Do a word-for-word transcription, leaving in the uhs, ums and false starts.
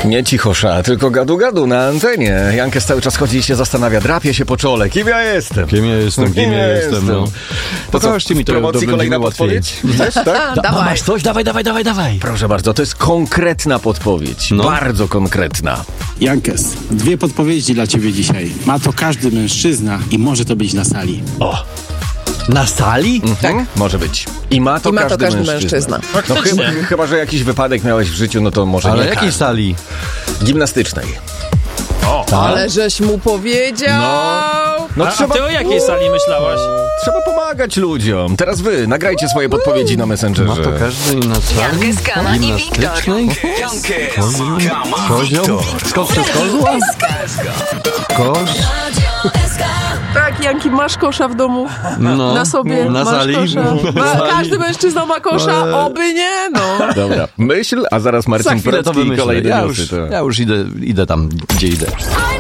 Nie cichosza, tylko gadu-gadu na antenie. Jankes cały czas chodzi i się zastanawia, drapie się po czole. Kim ja jestem? Kim ja jestem, kim ja jestem, no. Pokażcie mi to, promocji kolejna podpowiedź? Chcesz, tak? Da, masz coś? Dawaj, dawaj, dawaj, dawaj. Proszę bardzo, to jest konkretna podpowiedź. No. Bardzo konkretna. Jankes, dwie podpowiedzi dla ciebie dzisiaj. Ma to każdy mężczyzna i może to być na sali. O! Na sali? Mhm, tak. Może być. I ma to, I ma każdy, to każdy mężczyzna. mężczyzna. No chyba, chyba, że jakiś wypadek miałeś w życiu, no to może Ale nie jakiej każdy. sali? Gimnastycznej. O, ale żeś mu powiedział! No, no a, trzeba... a ty o jakiej sali myślałaś? Trzeba pomagać ludziom. Teraz wy, nagrajcie swoje podpowiedzi na Messengerze. Ma to każdy na sali? Jankes, Kama i Gimnastycznej? Wiktor. Kozioł? Skok przez kozła? Kosz? Tak, Janki, masz kosza w domu? No, Na sobie na masz sali. kosza? Na Ma, sali. każdy mężczyzna ma kosza, Ale- oby nie, no. Dobra, myśl, a zaraz Za Marcin chwilę to Procki i wymyślę. kolejne Ja newsy. już, To... ja już idę, idę tam, gdzie idę.